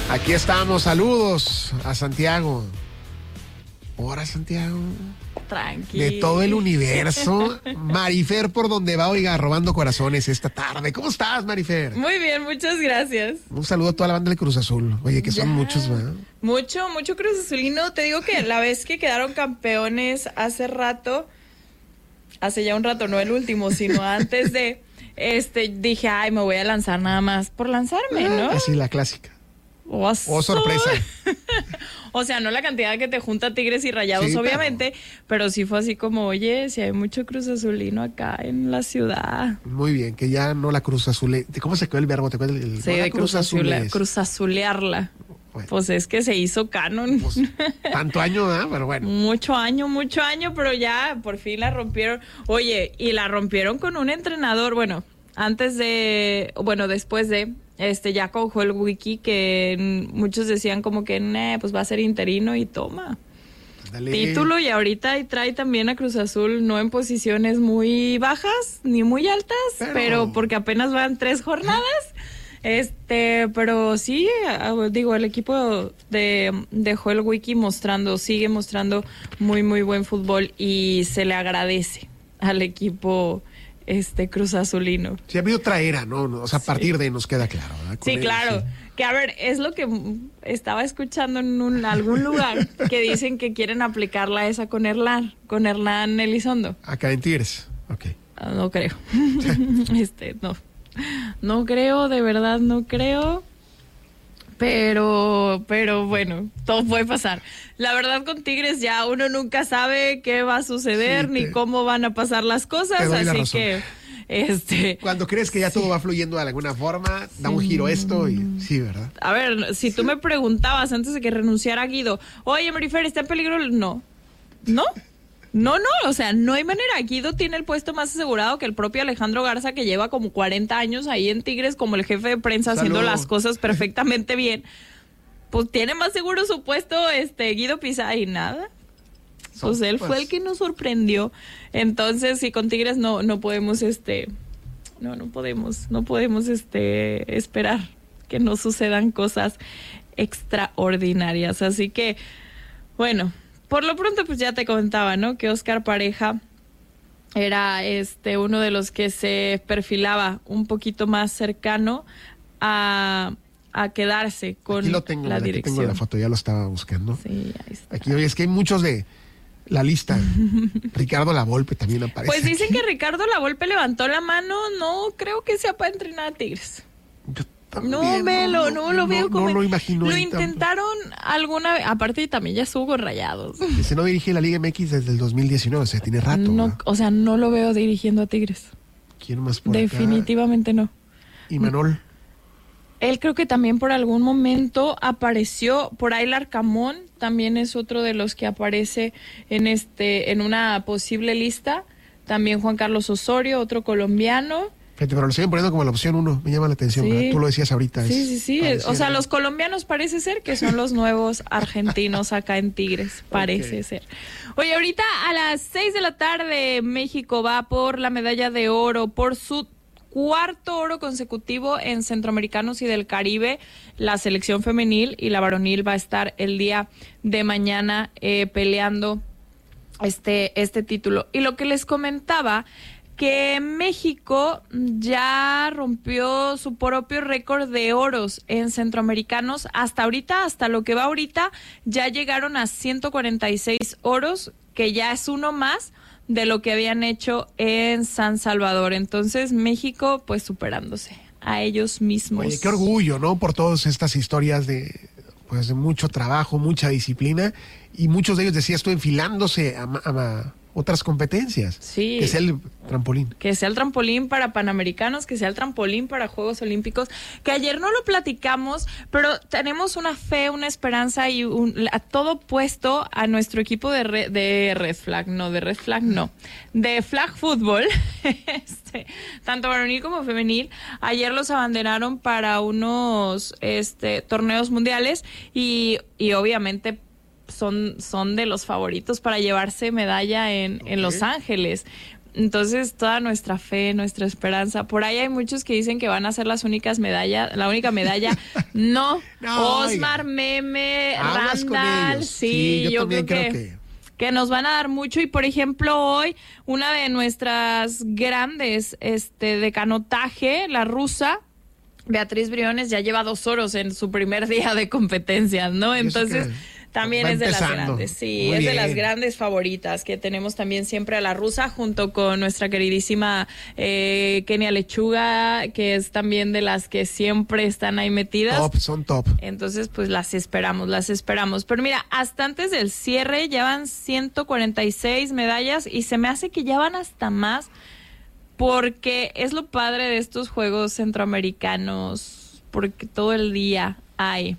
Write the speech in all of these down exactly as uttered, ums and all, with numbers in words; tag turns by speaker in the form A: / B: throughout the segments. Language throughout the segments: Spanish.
A: Aquí estamos, saludos a Santiago. Hola, Santiago.
B: Tranqui.
A: De todo el universo. Marifer por donde va, oiga, robando corazones esta tarde. ¿Cómo estás, Marifer?
B: Muy bien, muchas gracias.
A: Un saludo a toda la banda de Cruz Azul. Oye, que son
B: Ya.
A: muchos, ¿verdad?
B: Mucho, mucho Cruz Azulino. Te digo que la vez que quedaron campeones hace rato, hace ya un rato, no el último, sino antes de, este, dije, ay, me voy a lanzar nada más por lanzarme, ¿no?
A: Así, la clásica.
B: Oh,
A: Oh, sorpresa.
B: O sea, no la cantidad que te junta Tigres y Rayados,
A: Sí, pero-
B: obviamente, pero sí fue así como, oye, si hay mucho Cruz Azulino acá en la ciudad.
A: Muy bien, que ya no la Cruz Azul. ¿Cómo se quedó el verbo? ¿Te acuerdas? El,
B: Sí,
A: no la
B: de Cruz,
A: Azul
B: Azule-
A: es.
B: Cruz Azulearla.
A: Bueno,
B: Pues es que se hizo canon.
A: pues, tanto año, ¿verdad? Pero bueno.
B: Mucho año, mucho año, pero ya por fin la rompieron. Oye, y la rompieron con un entrenador, bueno, antes de, bueno, después de, este, ya con Joel Wiki, que mm, muchos decían como que, "Nah, pues va a ser interino", y toma.
A: Dale.
B: Título, y ahorita y trae también a Cruz Azul no en posiciones muy bajas ni muy altas,
A: Pero-
B: pero, porque apenas van tres jornadas. Este, pero sí, ah, digo, el equipo de, de Joel Wiki mostrando, sigue mostrando muy, muy buen fútbol, y se le agradece al equipo este Cruz Azulino.
A: Sí, ha habido otra era, ¿no? O sea, a partir de nos queda claro, ¿verdad? Con
B: Sí,
A: él,
B: claro.
A: sí.
B: Que a ver, es lo que mm, estaba escuchando en un- algún lugar, que dicen que quieren aplicarla esa con Hernán, con Hernán Elizondo.
A: Acá en Tigres. Ok.
B: Ah, no creo. este, no. No creo, de verdad no creo. Pero, pero bueno, todo puede pasar. La verdad, con Tigres ya uno nunca sabe qué va a suceder,
A: Sí,
B: ni
A: te-
B: cómo van a pasar las
A: te
B: cosas,
A: doy la
B: así
A: razón.
B: que, este,
A: Cuando crees que ya todo va fluyendo de alguna forma, da un giro esto y sí, ¿verdad?
B: a ver, si tú me preguntabas antes de que renunciara Guido, oye, Marifer, ¿está en peligro? No. ¿No? No, no, o sea, no hay manera. Guido tiene el puesto más asegurado que el propio Alejandro Garza, que lleva como cuarenta años ahí en Tigres como el jefe de prensa,
A: Salud.
B: haciendo las cosas perfectamente bien. Pues tiene más seguro su puesto este Guido Pizarro, y nada. Pues él fue el que nos sorprendió. Entonces, sí, con Tigres no, no podemos, este, no, no podemos, no podemos, este, esperar que no sucedan cosas extraordinarias. Así que, bueno, por lo pronto, pues ya te comentaba, ¿no? Que Oscar Pareja era, este, uno de los que se perfilaba un poquito más cercano a, a quedarse con
A: Aquí lo tengo,
B: la
A: mira, aquí
B: dirección.
A: tengo la foto, ya lo estaba buscando.
B: Sí, ahí está.
A: Aquí, oye, es que hay muchos de la lista. Ricardo Lavolpe también aparece.
B: Pues dicen
A: aquí.
B: que Ricardo Lavolpe levantó la mano, no creo que sea para entrenar a Tigres.
A: Yo
B: No,
A: también,
B: velo, no, lo veo como...
A: No lo imagino.
B: Lo
A: ahí tampoco.
B: intentaron alguna vez, aparte también ya estuvo con Rayados.
A: Dice, no dirige la Liga M X desde el dos mil diecinueve, o sea, tiene rato.
B: No,
A: ¿verdad?
B: o sea, no lo veo dirigiendo a Tigres.
A: ¿Quién más por acá?
B: Definitivamente no.
A: Y Manol.
B: Él creo que también por algún momento apareció, por ahí Larcamón también es otro de los que aparece en este, en una posible lista. También Juan Carlos Osorio, otro colombiano.
A: Fíjate, pero lo siguen poniendo como la opción uno. Me llama la atención,
B: Sí.
A: ¿verdad? Tú lo decías ahorita.
B: Sí,
A: es
B: sí, sí.
A: pareciera.
B: O sea, los colombianos parece ser que son los nuevos argentinos acá en Tigres. Parece
A: Ok.
B: ser. Oye, ahorita a las seis de la tarde México va por la medalla de oro, por su cuarto oro consecutivo en Centroamericanos y del Caribe. La selección femenil y la varonil va a estar el día de mañana eh, peleando este, este título. Y lo que les comentaba, que México ya rompió su propio récord de oros en Centroamericanos. Hasta ahorita, hasta lo que va ahorita, ya llegaron a ciento cuarenta y seis oros, que ya es uno más de lo que habían hecho en San Salvador. Entonces, México, pues, superándose a ellos mismos.
A: Oye, qué orgullo, ¿no? Por todas estas historias de, pues, de mucho trabajo, mucha disciplina, y muchos de ellos, decías tú, enfilándose a, a, a otras competencias.
B: Sí.
A: Que es el trampolín.
B: Que sea el trampolín para Panamericanos, que sea el trampolín para Juegos Olímpicos, que ayer no lo platicamos, pero tenemos una fe, una esperanza y un, a todo puesto a nuestro equipo de, re, de Red Flag, no, de Red Flag no, de Flag Fútbol, este, tanto varonil como femenil. Ayer los abanderaron para unos este, torneos mundiales y, y obviamente son, son de los favoritos para llevarse medalla en,
A: Okay.
B: en Los Ángeles. Entonces, toda nuestra fe, nuestra esperanza. Por ahí hay muchos que dicen que van a ser las únicas medallas, la única medalla. No,
A: no
B: Osmar,
A: oiga.
B: Meme,
A: Aguas con
B: Randall,
A: ellos.
B: sí,
A: Sí, yo
B: yo,
A: también
B: creo,
A: creo
B: que,
A: que-
B: que nos van a dar mucho. Y por ejemplo, hoy, una de nuestras grandes este, de canotaje, la rusa, Beatriz Briones, ya lleva dos oros en su primer día de competencias, ¿no?
A: Y eso
B: Entonces,
A: que
B: también
A: va
B: es de las
A: empezando.
B: grandes, sí,
A: Muy
B: es de
A: bien.
B: las grandes favoritas que tenemos también siempre a la rusa, junto con nuestra queridísima eh, Kenia Lechuga, que es también de las que siempre están ahí metidas.
A: Top, son top.
B: Entonces, pues las esperamos, las esperamos. Pero mira, hasta antes del cierre ya van ciento cuarenta y seis medallas y se me hace que ya van hasta más, porque es lo padre de estos Juegos Centroamericanos, porque todo el día hay,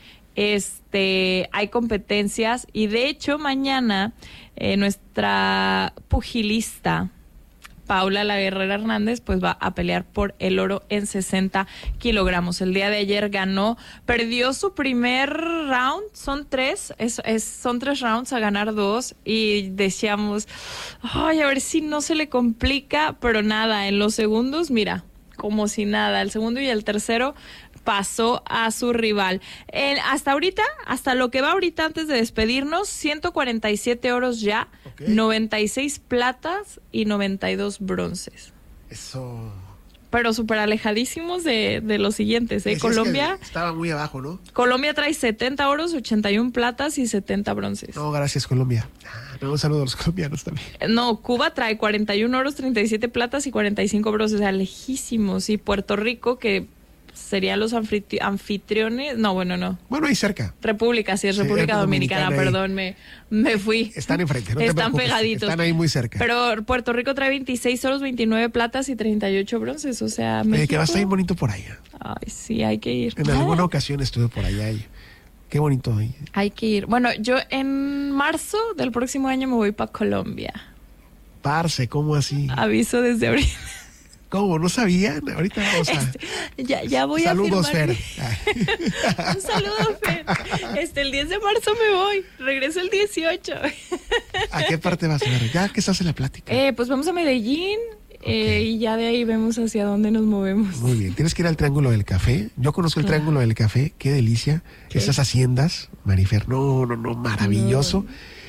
B: este, hay competencias y de hecho mañana eh, nuestra pugilista Paula La Guerrera Hernández pues va a pelear por el oro en sesenta kilogramos. El día de ayer ganó, perdió su primer round, son tres, es, es, son tres rounds a ganar dos y decíamos, ay, a ver si no se le complica, pero nada, en los segundos, mira, como si nada, el segundo y el tercero pasó a su rival. El, hasta ahorita, hasta lo que va ahorita antes de despedirnos, ciento cuarenta y siete oros ya,
A: Ok.
B: noventa y seis platas y noventa y dos bronces.
A: Eso.
B: Pero súper alejadísimos de, de los siguientes, ¿eh?
A: Decías
B: Colombia,
A: que estaba muy abajo, ¿no?
B: Colombia trae setenta oros, ochenta y una platas y setenta bronces.
A: No, gracias, Colombia. Ah, no, un saludo a los colombianos también.
B: No, Cuba trae cuarenta y una oros, treinta y siete platas y cuarenta y cinco bronces, o sea, lejísimos. Y Puerto Rico, que serían los anfitri- anfitriones, no, bueno, no.
A: Bueno, ahí cerca.
B: República, sí, es
A: Sí,
B: República
A: es
B: Dominicana,
A: Dominicana
B: perdón, me, me fui.
A: Están enfrente, no te
B: Están
A: preocupes,
B: pegaditos.
A: están ahí muy cerca.
B: Pero Puerto Rico trae veintiséis oros, veintinueve platas y treinta y ocho bronces, o sea,
A: Oye,
B: México...
A: que va a estar bien bonito por allá.
B: Ay, sí, hay que ir.
A: En alguna ocasión estuve por allá y qué bonito ahí.
B: Hay que ir. Bueno, yo en marzo del próximo año me voy para Colombia.
A: Parce, ¿cómo así?
B: Aviso desde ahorita.
A: ¿Cómo? ¿No sabían? Ahorita vamos a...
B: Este, ya, ya voy
A: Saludos,
B: a firmar.
A: Fer.
B: Un saludo, Fer. Este, el diez de marzo me voy. Regreso el dieciocho.
A: ¿A qué parte vas a ver? Ya que estás en la plática.
B: Eh, pues vamos a Medellín eh, y ya de ahí vemos hacia dónde nos movemos.
A: Muy bien. Tienes que ir al Triángulo del Café. Yo conozco el
B: Claro.
A: Triángulo del Café. Qué delicia.
B: ¿Qué?
A: Esas haciendas, Marifer. No, no, no. Maravilloso.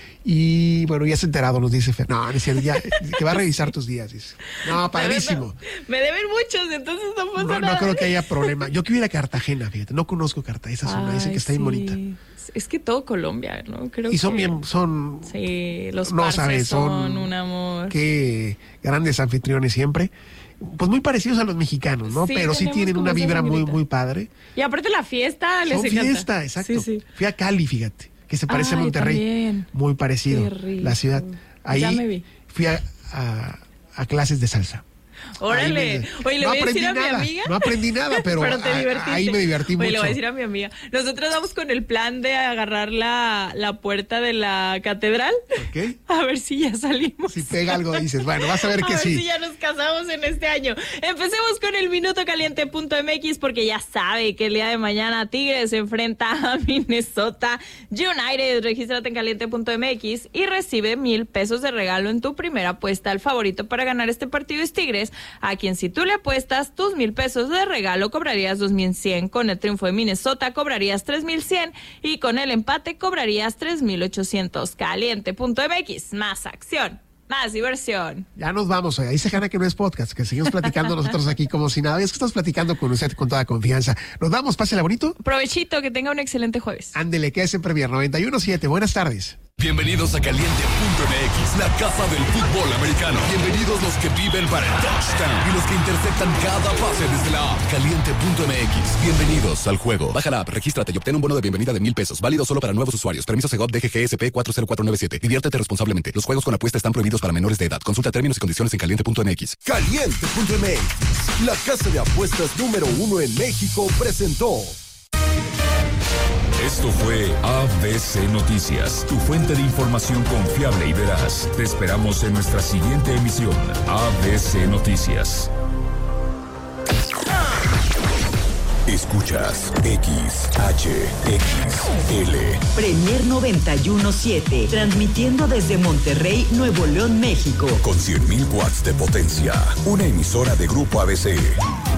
A: Y bueno, ya se ha enterado, nos dice Fer. No, no es cierto, ya, que va a revisar tus días, dice. No, padrísimo.
B: Me deben muchos, entonces no pasa
A: No,
B: nada.
A: no creo que haya problema. Yo quiero ir a Cartagena, fíjate. No conozco Cartagena, esa zona. Dicen
B: Ay,
A: que está bien
B: sí.
A: bonita.
B: Es que todo Colombia, ¿no? Creo
A: Y son
B: que...
A: bien, son...
B: Sí, los
A: No
B: parces
A: sabes,
B: son,
A: son-
B: un amor.
A: Qué grandes anfitriones siempre. Pues muy parecidos a los mexicanos, ¿no?
B: Sí,
A: Pero sí
B: tenemos
A: tienen
B: como
A: una
B: esa
A: vibra muy,
B: sangrita.
A: muy padre.
B: Y aparte la fiesta les
A: Son
B: encanta.
A: fiesta, exacto.
B: Sí, sí.
A: Fui a Cali, fíjate, que se parece
B: Ay,
A: a Monterrey.
B: también.
A: Muy parecido.
B: Qué rico.
A: La ciudad. Ahí
B: Ya me vi.
A: fui a, a- a clases de salsa.
B: Órale.
A: Ahí me-
B: Oye, le
A: no
B: voy a decir
A: aprendí
B: a mi
A: nada,
B: amiga.
A: No aprendí nada, pero,
B: Pero te
A: a-
B: divertiste.
A: ahí me divertí
B: Oye,
A: mucho.
B: le voy a decir a mi amiga. Nosotros vamos con el plan de agarrar la, la puerta de la catedral.
A: ¿Ok?
B: A ver si ya salimos.
A: Si pega algo, dices, bueno, vas a ver
B: A
A: que
B: ver
A: sí.
B: si ya nos casamos en este año. Empecemos con el minuto caliente punto m x porque ya sabe que el día de mañana Tigres se enfrenta a Minnesota United. Regístrate en caliente punto m x y recibe mil pesos de regalo en tu primera apuesta. El favorito para ganar este partido es Tigres, a quien si tú le apuestas tus mil pesos de regalo cobrarías dos mil cien. Con el triunfo de Minnesota cobrarías tres mil cien y con el empate cobrarías tres mil ochocientos. caliente punto m x, más acción, más diversión.
A: Ya nos vamos, oiga. Dice Hanna que no es podcast, que seguimos platicando nosotros aquí como si nada. Es que estamos platicando con usted con toda confianza. Nos vamos, pásela bonito.
B: Provechito, que tenga un excelente jueves.
A: Ándele, que es en Premier noventa y uno punto siete. Buenas tardes.
C: Bienvenidos a Caliente punto m x, la casa del fútbol americano. Bienvenidos los que viven para el touchdown y los que interceptan cada pase desde la app. Caliente punto m x. Bienvenidos al juego. Baja la app, regístrate y obtén un bono de bienvenida de mil pesos. Válido solo para nuevos usuarios. Permiso Segov D G G S P cuatro cero cuatro nueve siete. Diviértete responsablemente. Los juegos con apuesta están prohibidos para menores de edad. Consulta términos y condiciones en caliente punto m x.
D: Caliente punto m x, la casa de apuestas número uno en México, presentó.
C: Esto fue A B C Noticias, tu fuente de información confiable y veraz. Te esperamos en nuestra siguiente emisión. A B C Noticias. Escuchas X H X L.
E: Premier noventa y uno punto siete, transmitiendo desde Monterrey, Nuevo León, México.
C: Con cien mil watts de potencia. Una emisora de Grupo A B C.